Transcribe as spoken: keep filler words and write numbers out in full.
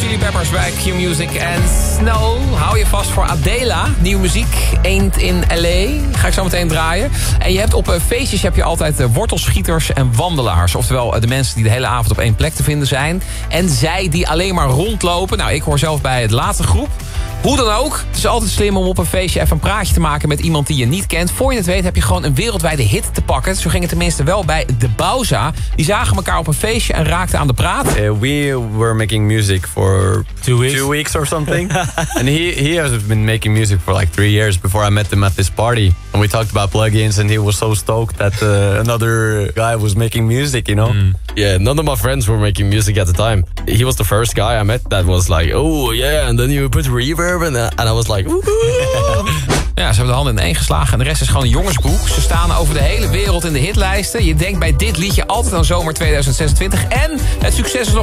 Chili Peppers bij Q Music en Snow. Hou je vast voor Adela. Nieuwe muziek, Ain't in L A. Ga ik zo meteen draaien. En je hebt op feestjes heb je altijd wortelschieters en wandelaars. Oftewel de mensen die de hele avond op één plek te vinden zijn. En zij die alleen maar rondlopen. Nou, ik hoor zelf bij het laatste groep. Hoe dan ook, het is altijd slim om op een feestje even een praatje te maken met iemand die je niet kent. Voor je het weet heb je gewoon een wereldwijde hit te pakken. Zo ging het tenminste wel bij De Bauza. Die zagen elkaar op een feestje en raakten aan de praat. Uh, we were making music for two weeks, two weeks or something. And he, he has been making music for like three years before I met him at this party. And we talked about plugins and he was so stoked that uh, another guy was making music, you know? Mm. Yeah, none of my friends were making music at the time. He was the first guy I met that was like, oh yeah, and then you put reverb and, uh, and I was like, ooh. Ja, ze hebben de handen in één geslagen en de rest is gewoon een jongensboek. Ze staan over de hele wereld in de hitlijsten. Je denkt bij dit liedje altijd aan zomer tweeduizend zesentwintig. En het succes is nog